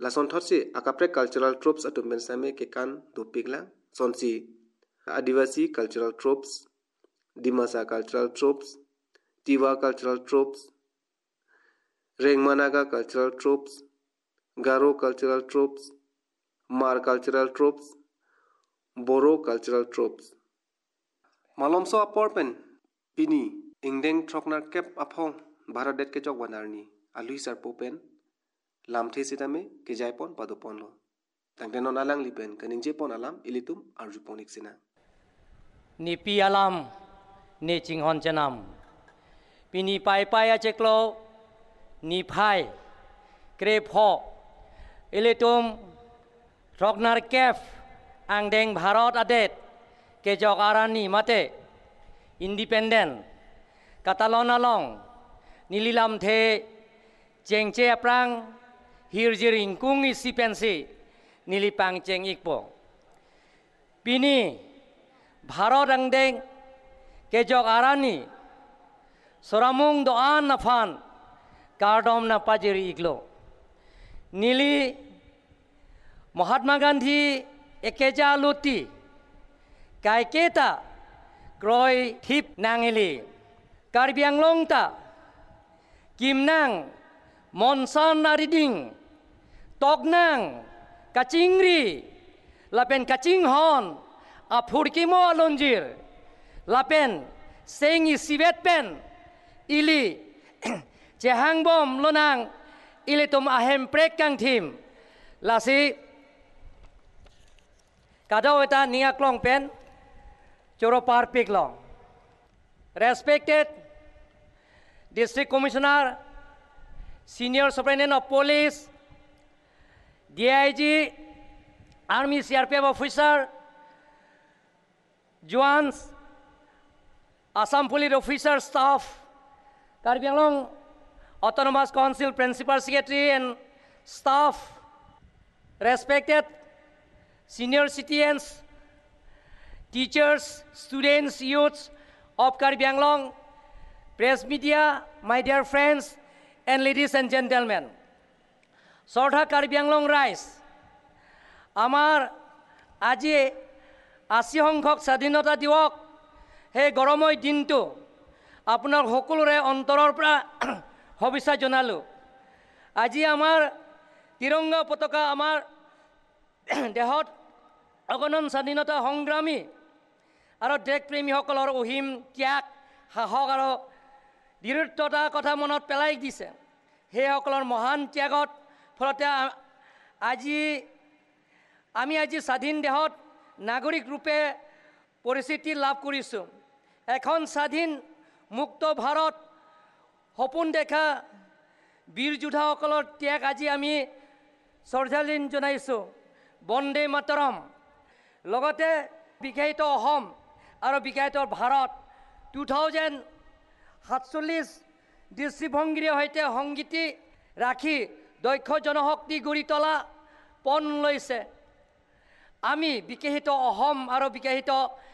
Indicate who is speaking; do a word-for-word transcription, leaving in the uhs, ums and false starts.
Speaker 1: lason thotsi akapre cultural tropes atum bensame ke kan dupikla sonsi Adivasi cultural tropes, Dimasa cultural tropes, Tiwa cultural tropes, Rengmanaga cultural tropes, Garo cultural tropes, Mar cultural tropes, Boro cultural tropes. Malomso aporpen pini ingdeng troknar kep apong bharadet ke jok wanarni alui sar popen lamthe sitame ke jaipon padopon lo. Tangdenon alang lipen kaninje pon alam ilitum arjuponik sina.
Speaker 2: Ni pi alam ni cinghon cenam pini pai pai aceklo ni phai krepho ilitum roknar kef angdeng bharat adet ke jogarani mate independent katalon along nililam the cengce aprang hirjiring kung isipensi nilipang ceng ikpo pini Bharat angdeng kejok arani soramung doan nafan kardom na pajeri iglo nili Mahatma Gandhi ekeja luti kaiketa kroi thip nangili Karbiang longta kimnang monsan nariding tognang kachingri lapen kachinghon apurki mo alonjir lapen sengi sibet pen ili jehang bom lonang ili tum ahem prek kang tim lasi kadau eta niak long pen coro parpik long. Respected District Commissioner, Senior Superintendent of Police, D I G, Army C R P F officer, Jawans, Assam Police officer staff, Karbi Anglong Autonomous Council Principal Secretary and staff, respected senior citizens, teachers, students, youths of Karbi Anglong, press media, my dear friends, and ladies and gentlemen. Sortha Karbi Anglong rise. Amar aji আশী সংখ্যক স্বাধীনতা দিৱস সেই গৰময় দিনটো আপোনাৰ সকলোৰে অন্তৰৰ পৰা শুভেচ্ছা জনালোঁ আজি আমাৰ তিৰংগা পতাকা আমাৰ দেহত অগণন স্বাধীনতা সংগ্ৰামী আৰু দেশপ্ৰেমীসকলৰ অহিম ত্যাগ সাহস আৰু বীৰত্বতাৰ কথা মনত পেলাই দিছে সেইসকলৰ মহান ত্যাগত ফলতে আজি আমি আজি স্বাধীন দেশত নাগৰিক ৰূপে পৰিস্থিতি লাভ কৰিছোঁ এখন স্বাধীন মুক্ত ভাৰত সপোন দেখা বীৰ যোদ্ধাসকলৰ ত্যাগ আজি আমি শ্ৰদ্ধাঞ্জলি জনাইছোঁ বন্দে মাতৰম লগতে বিকশিত অসম আৰু বিকশিত ভাৰত দুই হাজাৰ সাতচল্লিছ দৃষ্টিভংগীৰ সৈতে সংগতি ৰাখি দক্ষ জনশক্তি গঢ়ি তোলা পণ লৈছে আমি বিকশিত অসম আৰু বিকশিত